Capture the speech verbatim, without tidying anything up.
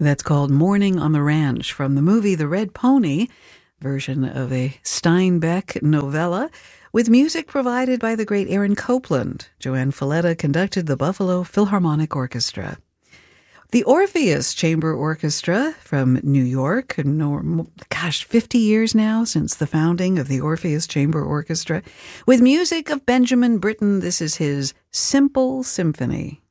That's called Morning on the Ranch from the movie The Red Pony, version of a Steinbeck novella, with music provided by the great Aaron Copland. Joanne Falletta conducted the Buffalo Philharmonic Orchestra. The Orpheus Chamber Orchestra from New York, gosh, fifty years now since the founding of the Orpheus Chamber Orchestra, with music of Benjamin Britten. This is his Simple Symphony.